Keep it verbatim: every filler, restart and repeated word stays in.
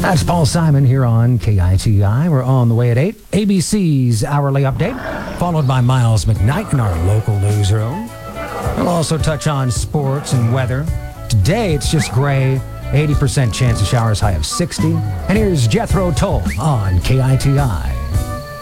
That's Paul Simon here on K I T I. We're on the way at eight. A B C's Hourly Update, followed by Miles McKnight in our local newsroom. We'll also touch on sports and weather. Today, it's just gray, eighty percent chance of showers, high of sixty. And here's Jethro Tull on K I T I.